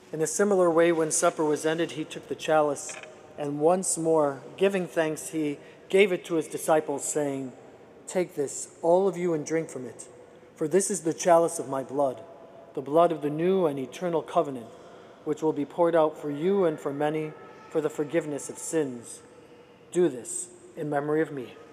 In a similar way, when supper was ended, he took the chalice, and once more, giving thanks, he gave it to his disciples, saying, "Take this, all of you, and drink from it, for this is the chalice of my blood, the blood of the new and eternal covenant, which will be poured out for you and for many for the forgiveness of sins. Do this in memory of me."